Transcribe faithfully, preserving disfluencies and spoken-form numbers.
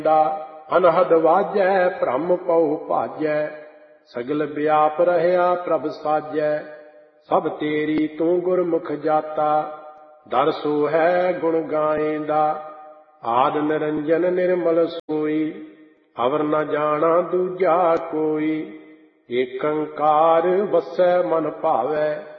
ਦਾ ਅਨਹਦ ਵਾਜੈ ਭ੍ਰਮ ਪਉ ਭਾਜੈ। ਸਗਲ ਵਿਆਪ ਰਹਿਆ ਪ੍ਰਭ ਸਾਜੈ। ਸਭ ਤੇਰੀ ਤੂੰ ਗੁਰਮੁਖ ਜਾਤਾ ਦਰ ਸੋ ਹੈ ਗੁਣ ਗਾਏਂਦਾ। ਆਦ ਨਿਰੰਜਨ ਨਿਰਮਲ ਸੋਈ ਅਵਰ ਨ ਜਾਣਾ ਦੂਜਾ ਕੋਈ। ਏਕ ਓੰਕਾਰ ਵਸੈ ਮਨ ਭਾਵੈ